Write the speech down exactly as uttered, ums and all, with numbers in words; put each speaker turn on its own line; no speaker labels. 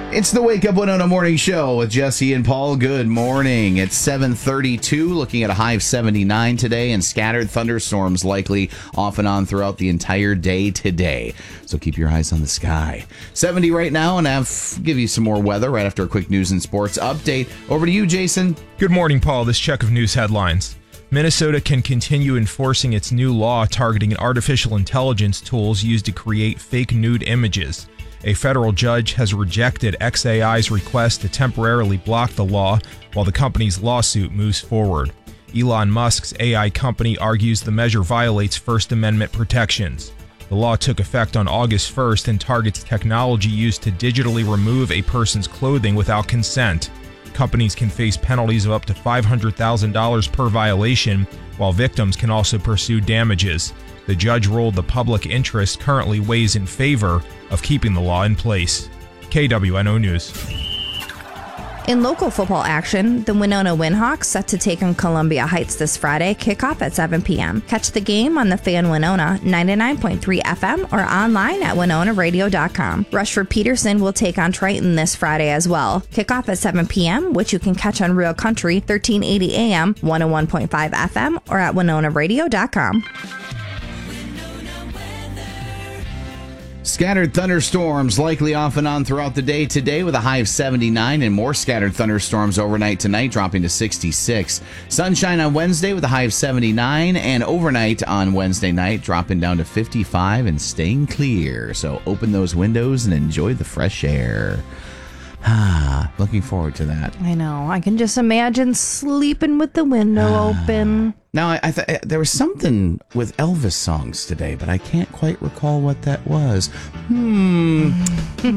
It's the Wake Up Winona Morning Show with Jesse and Paul. Good morning. It's seven thirty-two, looking at a high of seventy-nine today, and scattered thunderstorms likely off and on throughout the entire day today. So keep your eyes on the sky. seventy right now, and I'll give you some more weather right after a quick news and sports update. Over to you, Jason.
Good morning, Paul. This check of news headlines. Minnesota can continue enforcing its new law targeting artificial intelligence tools used to create fake nude images. A federal judge has rejected X A I's request to temporarily block the law while the company's lawsuit moves forward. Elon Musk's A I company argues the measure violates First Amendment protections. The law took effect on August first and targets technology used to digitally remove a person's clothing without consent. Companies can face penalties of up to five hundred thousand dollars per violation, while victims can also pursue damages. The judge ruled the public interest currently weighs in favor of keeping the law in place. K W N O News.
In local football action, the Winona Windhawks, set to take on Columbia Heights this Friday, kick off at seven p.m. Catch the game on the Fan Winona ninety-nine point three F M or online at winona radio dot com. Rushford Peterson will take on Triton this Friday as well. Kick off at seven p.m., which you can catch on Real Country thirteen eighty A M, one oh one point five F M or at winona radio dot com.
Scattered thunderstorms likely off and on throughout the day today with a high of seventy-nine, and more scattered thunderstorms overnight tonight dropping to sixty-six. Sunshine on Wednesday with a high of seventy-nine, and overnight on Wednesday night dropping down to fifty-five and staying clear. So open those windows and enjoy the fresh air. Ah, looking forward to that.
I know. I can just imagine sleeping with the window open.
Now, I, I th- there was something with Elvis songs today, but I can't quite recall what that was. Hmm.